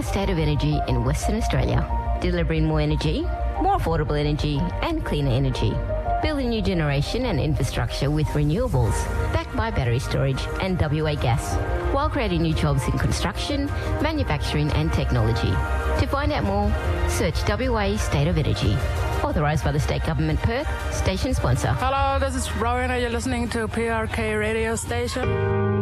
State of Energy in Western Australia, delivering more energy, more affordable energy and cleaner energy. Building new generation and infrastructure with renewables, backed by battery storage and WA gas, while creating new jobs in construction, manufacturing and technology. To find out more, search WA State of Energy. Authorised by the State Government Perth, station sponsor. Hello, this is Rowena. You're listening to PRK radio station.